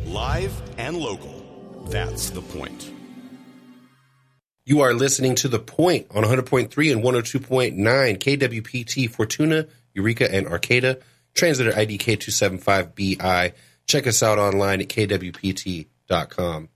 Live and local. That's the point. You are listening to The Point on 100.3 and 102.9 KWPT Fortuna, Eureka, and Arcata. Translator ID K275BI. Check us out online at kwpt.com.